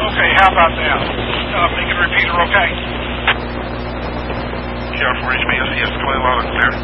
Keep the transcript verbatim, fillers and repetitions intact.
Okay, how about now? Uh, make it repeater okay? Sheriff, reach me. Yes, yes, clear, loud and clear.